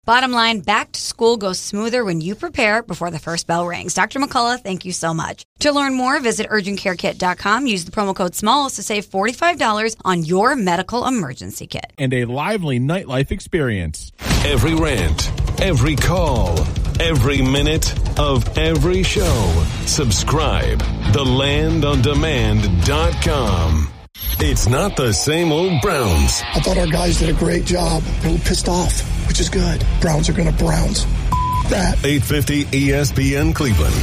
Bottom line, back to school goes smoother when you prepare before the first bell rings. Dr. McCullough, thank you so much. To learn more, visit UrgentCareKit.com. Use the promo code SMALLS to save $45 on your medical emergency kit. And a lively nightlife experience. Every rant, every call, every minute of every show. Subscribe. TheLandOnDemand.com. It's not the same old Browns. I thought our guys did a great job. They were pissed off, which is good. Browns are going to Browns. That. 850 ESPN Cleveland.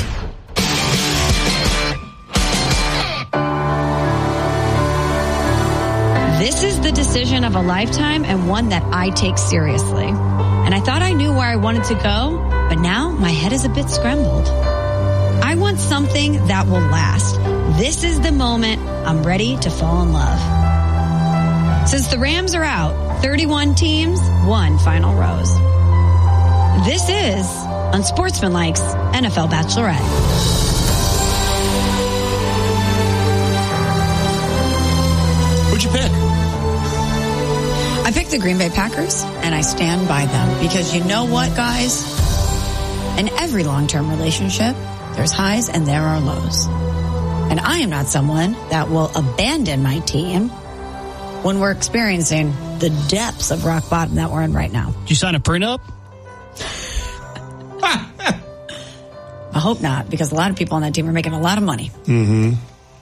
This is the decision of a lifetime and one that I take seriously. And I thought I knew where I wanted to go, but now my head is a bit scrambled. I want something that will last. This is the moment I'm ready to fall in love. Since the Rams are out, 31 teams, one final rose. This is Unsportsmanlike's NFL Bachelorette. Who'd you pick? I picked the Green Bay Packers, and I stand by them. Because you know what, guys? In every long-term relationship, there's highs and there are lows. And I am not someone that will abandon my team when we're experiencing the depths of rock bottom that we're in right now. Did you sign a prenup? I hope not, because a lot of people on that team are making a lot of money. Mm-hmm.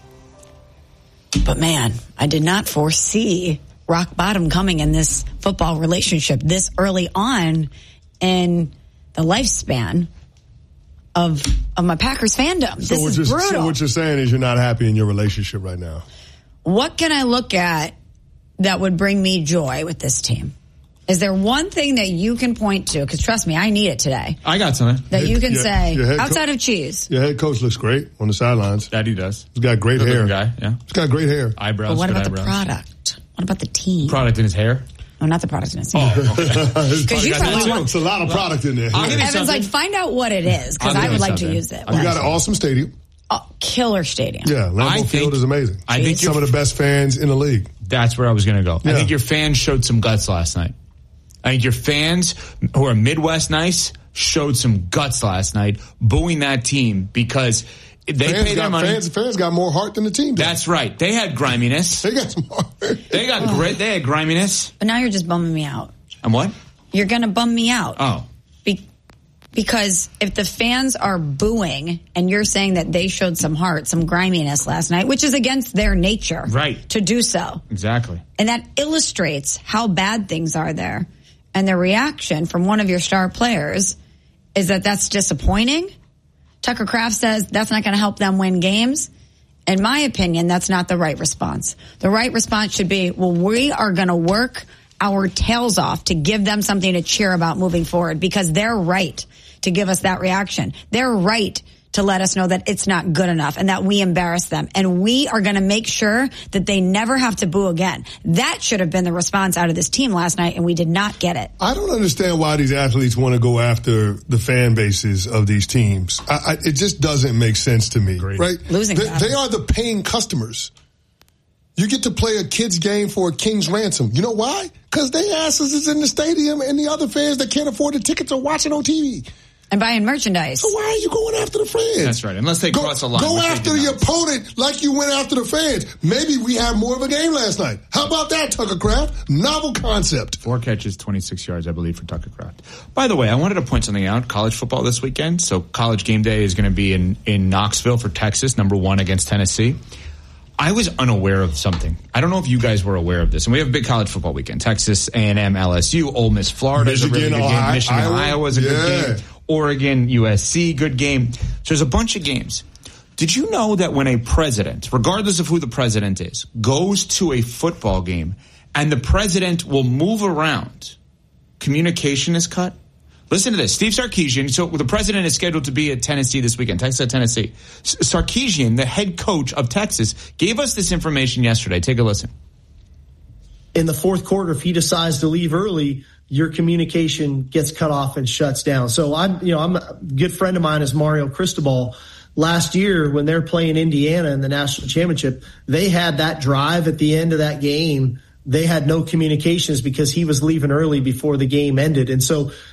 But man, I did not foresee rock bottom coming in this football relationship this early on in the lifespan of my Packers fandom. This is brutal. So what you're saying is you're not happy in your relationship right now. What can I look at that would bring me joy with this team? Is there one thing that you can point to? Because trust me, I need it today. I got something. That you can say, outside of cheese. Your head coach looks great on the sidelines. That he does. He's got great hair. Guy, yeah. He's got great hair. Eyebrows. But what about eyebrows. the product? What about the team? Product in his hair? No, not the product in his hair. Oh, okay. Because you probably want... It's a lot of product in there. Evan's like, find out what it is, because I would like to use it. You got an awesome stadium. Killer stadium. Yeah, Lambeau Field is amazing. I think some of the best fans in the league. That's where I was going to go. Yeah. I think your fans showed some guts last night. I think your fans who are Midwest nice showed some guts last night, booing that team because they paid their money. Fans got more heart than the team did. That's right. They had griminess. They got some heart. They had griminess. But now you're just bumming me out. And what? You're going to bum me out. Oh. Because if the fans are booing and you're saying that they showed some heart, some griminess last night, which is against their nature. Right. To do so. Exactly. And that illustrates how bad things are there. And the reaction from one of your star players is that that's disappointing. Tucker Kraft says that's not going to help them win games. In my opinion, that's not the right response. The right response should be, well, we are going to work our tails off to give them something to cheer about moving forward, because they're right to give us that reaction. They're right to let us know that it's not good enough and that we embarrass them. And we are going to make sure that they never have to boo again. That should have been the response out of this team last night, and we did not get it. I don't understand why these athletes want to go after the fan bases of these teams. It just doesn't make sense to me, right? They are the paying customers. You get to play a kid's game for a king's ransom. You know why? Because they asses is in the stadium and the other fans that can't afford the tickets are watching on TV. And buying merchandise. So why are you going after the fans? That's right. Unless they cross a line. Go after the opponent like you went after the fans. Maybe we had more of a game last night. How about that, Tucker Kraft? Novel concept. 4 catches, 26 yards, I believe, for Tucker Kraft. By the way, I wanted to point something out. College football this weekend. So College game day is going to be in Knoxville for Texas, #1 against Tennessee. I was unaware of something. I don't know if you guys were aware of this. And we have a big college football weekend. Texas, A&M, LSU, Ole Miss, Florida is a really good game. Michigan, Iowa is a good game. Oregon, USC, good game. So there's a bunch of games. Did you know that when a president, regardless of who the president is, goes to a football game and the president will move around, communication is cut? Listen to this. Steve Sarkisian, so the president is scheduled to be at Tennessee this weekend, Texas at Tennessee. Sarkisian, the head coach of Texas, gave us this information yesterday. Take a listen. In the fourth quarter, if he decides to leave early, your communication gets cut off and shuts down. So I'm a good friend of mine is Mario Cristobal. Last year, when they're playing Indiana in the national championship, they had that drive at the end of that game. They had no communications because he was leaving early before the game ended. And so